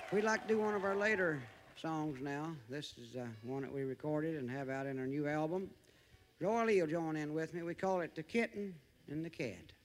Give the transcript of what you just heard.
We'd like to do one of our later songs now. This is one that we recorded and have out in our new album. Roy Lee will join in with me. We call it The Kitten and the Cat.